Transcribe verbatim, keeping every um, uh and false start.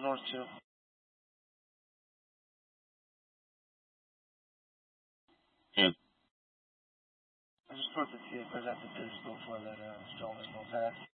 north two. Yeah. I just wanted to see if there's after two still for that uh, Strowman will pass.